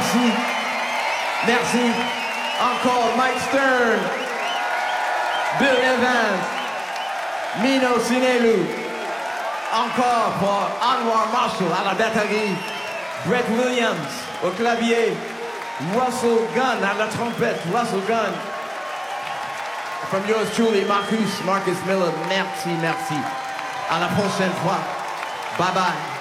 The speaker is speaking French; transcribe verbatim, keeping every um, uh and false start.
merci. Merci. Encore Mike Stern, Bill Evans, Mino Sinelu. Encore pour Anwar Marshall à la batterie, Brett Williams au clavier, Russell Gunn à la trompette, Russell Gunn. From yours truly, Marcus, Marcus Miller, merci, merci. À la prochaine fois. Bye bye.